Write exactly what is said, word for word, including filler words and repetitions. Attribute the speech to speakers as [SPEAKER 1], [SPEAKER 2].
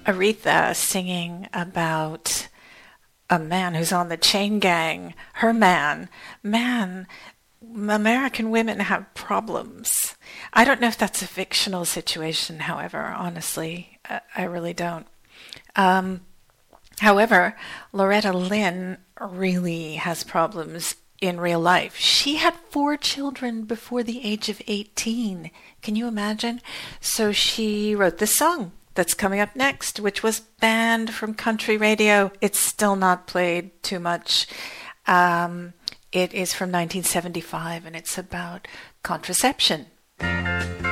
[SPEAKER 1] Aretha singing about a man who's on the chain gang, her man. Man, American women have problems. I don't know if that's a fictional situation, however, honestly. I, I really don't. Um, however, Loretta Lynn really has problems in real life. She had four children before the age of eighteen. Can you imagine? So she wrote this song that's coming up next, which was banned from country radio. It's still not played too much. Um, it is from nineteen seventy-five, and it's about contraception.